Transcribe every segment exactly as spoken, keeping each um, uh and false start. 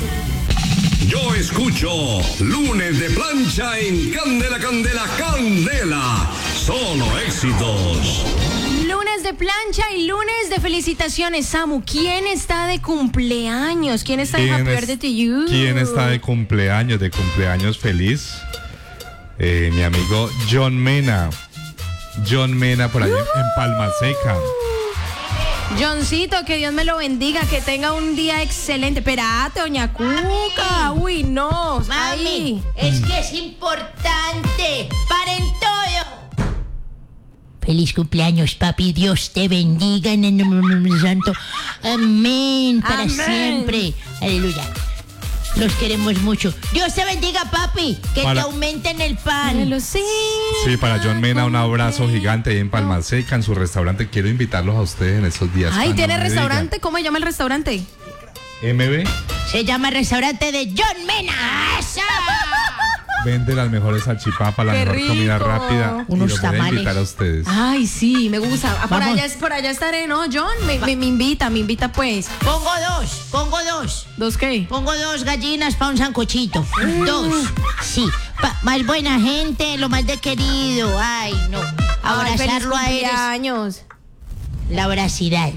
Yo escucho Lunes de Plancha en Candela, Candela, Candela. Solo éxitos. Lunes de plancha y lunes de felicitaciones. Samu, ¿quién está de cumpleaños? ¿Quién está de Happy Birthday to you? ¿Quién está de cumpleaños, de cumpleaños feliz? Eh, mi amigo John Mena. John Mena por allá uh, en Palma Seca. Johncito, que Dios me lo bendiga, que tenga un día excelente. Espérate, doña Cuca. Uy, no. Mami, ahí. Es que es importante. ¡Paren todo! Feliz cumpleaños, papi. Dios te bendiga en el nombre santo. Amén. Para Amén. siempre. Aleluya. Los queremos mucho. Dios te bendiga, papi. Que para... te aumenten el pan. Lo sé. Sí, para John Mena un abrazo gigante ahí en Palma Seca, en su restaurante. Quiero invitarlos a ustedes en estos días. Ay, ¿tiene no restaurante? ¿Cómo se llama el restaurante? M B. Se llama Restaurante de John Mena. ¡Esa! Vende las mejores salchipapas, la Qué mejor rico. comida rápida. Unos y los voy a tamales. invitar a ustedes. Ay, sí, me gusta. Ah, por Vamos. allá, por allá estaré, ¿no, John? Me, me, me invita, me invita pues. Pongo dos, pongo dos. ¿Dos qué? Pongo dos gallinas para un sancochito. Dos. Sí. Pa- más buena gente, lo más de querido. Ay, no. Ay, feliz Abrazarlo a él. cumpleaños. es La veracidad.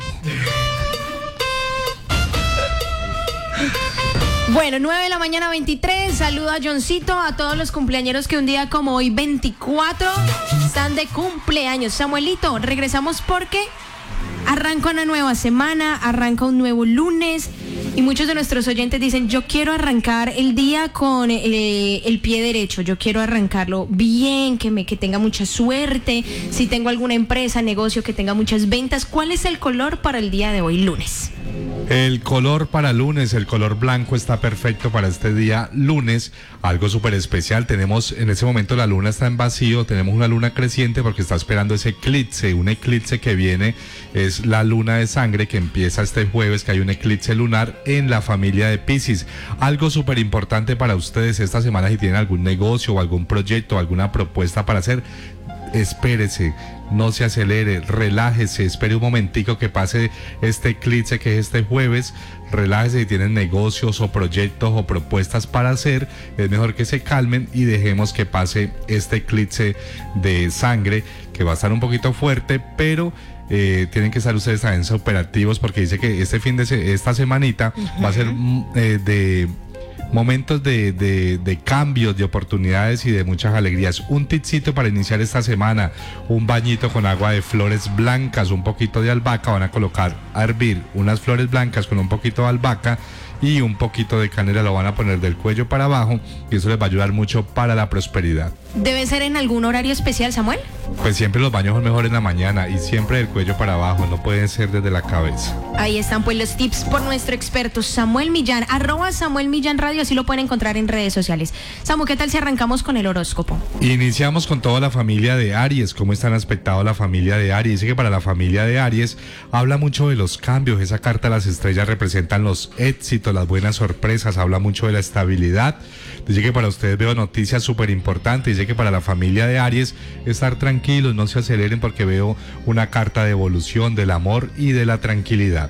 Bueno, nueve de la mañana, veintitrés. Saludo a Johncito, a todos los cumpleañeros que un día como hoy, veinticuatro, están de cumpleaños. Samuelito, regresamos porque arranca una nueva semana, arranca un nuevo lunes. Y muchos de nuestros oyentes dicen, yo quiero arrancar el día con eh, el pie derecho, yo quiero arrancarlo bien, que, me, que tenga mucha suerte, si tengo alguna empresa, negocio, que tenga muchas ventas. ¿Cuál es el color para el día de hoy, lunes? El color para lunes, el color blanco está perfecto para este día lunes, algo súper especial. Tenemos en ese momento la luna está en vacío, tenemos una luna creciente porque está esperando ese eclipse, un eclipse que viene, es la luna de sangre que empieza este jueves, que hay un eclipse lunar en la familia de Piscis. Algo súper importante para ustedes esta semana, si tienen algún negocio o algún proyecto, alguna propuesta para hacer, espérese, no se acelere, relájese, espere un momentico que pase este eclipse que es este jueves, relájese. Si tienen negocios o proyectos o propuestas para hacer, es mejor que se calmen y dejemos que pase este eclipse de sangre, que va a estar un poquito fuerte, pero Eh, tienen que estar ustedes también operativos, porque dice que este fin de se- esta semanita uh-huh. va a ser eh, de momentos de, de, de cambios, de oportunidades y de muchas alegrías. Un tipcito para iniciar esta semana: un bañito con agua de flores blancas, un poquito de albahaca. Van a colocar a hervir unas flores blancas con un poquito de albahaca y un poquito de canela, lo van a poner del cuello para abajo y eso les va a ayudar mucho para la prosperidad. ¿Debe ser en algún horario especial, Samuel? Pues siempre los baños son mejor en la mañana y siempre del cuello para abajo, no pueden ser desde la cabeza. Ahí están pues los tips por nuestro experto Samuel Millán, arroba Samuel Millán Radio, así lo pueden encontrar en redes sociales. Samu, ¿qué tal si arrancamos con el horóscopo? Iniciamos con toda la familia de Aries. ¿Cómo están aspectados la familia de Aries? Dice que para la familia de Aries habla mucho de los cambios. Esa carta de las estrellas representan los éxitos, las buenas sorpresas, habla mucho de la estabilidad. Dice que para ustedes veo noticias súper importantes. Dice que para la familia de Aries, estar tranquilos, no se aceleren, porque veo una carta de evolución del amor y de la tranquilidad.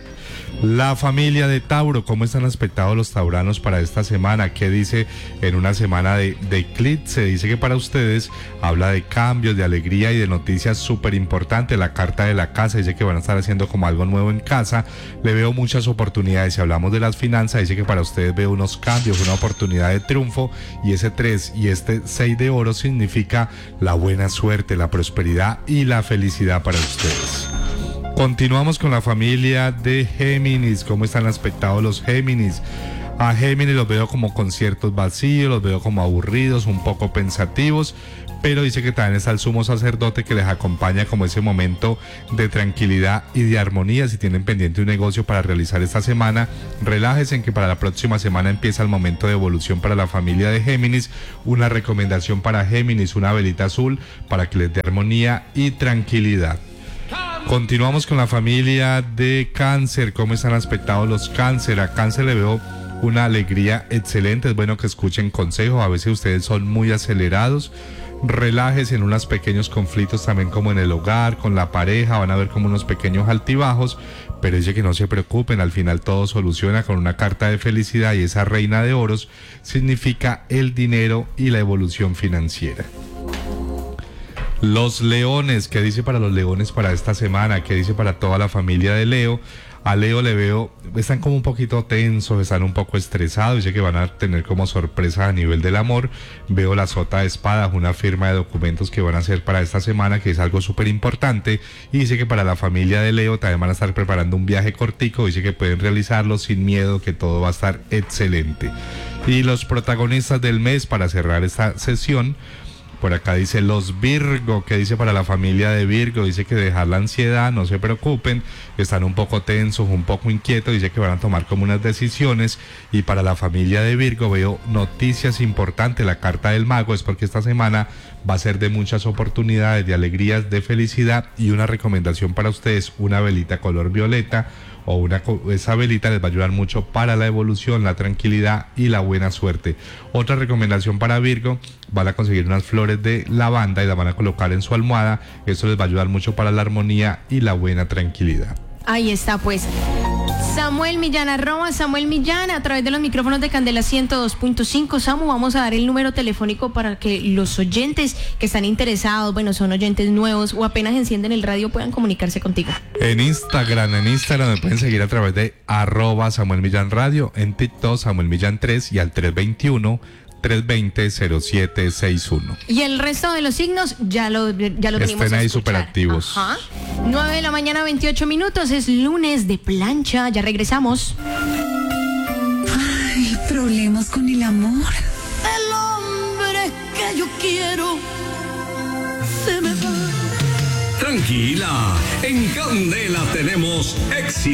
La familia de Tauro, ¿cómo están aspectados los tauranos para esta semana? ¿Qué dice en una semana de, de eclipse? Dice que para ustedes habla de cambios, de alegría y de noticias súper importantes. La carta de la casa dice que van a estar haciendo como algo nuevo en casa. Le veo muchas oportunidades. Si hablamos de las finanzas, dice que para ustedes veo unos cambios, una oportunidad de triunfo, y ese tres y este seis de oro significa la buena suerte, la prosperidad y la felicidad para ustedes. Continuamos con la familia de Géminis. ¿Cómo están aspectados los Géminis? A Géminis los veo como con ciertos vacíos, los veo como aburridos, un poco pensativos, pero dice que también está el sumo sacerdote que les acompaña como ese momento de tranquilidad y de armonía. Si tienen pendiente un negocio para realizar esta semana, relájense en que para la próxima semana empieza el momento de evolución para la familia de Géminis. Una recomendación para Géminis: una velita azul para que les dé armonía y tranquilidad. Continuamos con la familia de Cáncer. ¿Cómo están aspectados los Cáncer? A Cáncer le veo una alegría excelente. Es bueno que escuchen consejos, a veces ustedes son muy acelerados. Relájese en unos pequeños conflictos también, como en el hogar, con la pareja, van a ver como unos pequeños altibajos, pero dice que no se preocupen, al final todo soluciona con una carta de felicidad, y esa reina de oros significa el dinero y la evolución financiera. Los leones, ¿qué dice para los leones para esta semana? ¿Qué dice para toda la familia de Leo? A Leo le veo, están como un poquito tensos, están un poco estresados, dice que van a tener como sorpresa a nivel del amor. Veo la sota de espadas, una firma de documentos que van a hacer para esta semana, que es algo súper importante, y dice que para la familia de Leo también van a estar preparando un viaje cortico, dice que pueden realizarlo sin miedo, que todo va a estar excelente. Y los protagonistas del mes para cerrar esta sesión, por acá dice los Virgo. ¿Qué dice para la familia de Virgo? Dice que dejar la ansiedad, no se preocupen, están un poco tensos, un poco inquietos, dice que van a tomar como unas decisiones. Y para la familia de Virgo veo noticias importantes, la carta del mago, es porque esta semana va a ser de muchas oportunidades, de alegrías, de felicidad. Y una recomendación para ustedes, una velita color violeta, o una, esa velita les va a ayudar mucho para la evolución, la tranquilidad y la buena suerte. Otra recomendación para Virgo, van a conseguir unas flores de lavanda y las van a colocar en su almohada. Eso les va a ayudar mucho para la armonía y la buena tranquilidad. Ahí está, pues. Samuel Millán, arroba Samuel Millán, a través de los micrófonos de Candela ciento dos punto cinco. Samu, vamos a dar el número telefónico para que los oyentes que están interesados, bueno, son oyentes nuevos o apenas encienden el radio, puedan comunicarse contigo. En Instagram, en Instagram me pueden seguir a través de arroba Samuel Millán Radio, en TikTok Samuel Millán tres y al tres veintiuno, tres veinte, cero siete sesenta y uno. Y el resto de los signos ya lo, ya lo tenemos. Estén ahí súper activos. Ajá. nueve de la mañana, veintiocho minutos, es lunes de plancha, ya regresamos. Ay, problemas con el amor. El hombre que yo quiero se me va. Tranquila, en Candela tenemos éxito.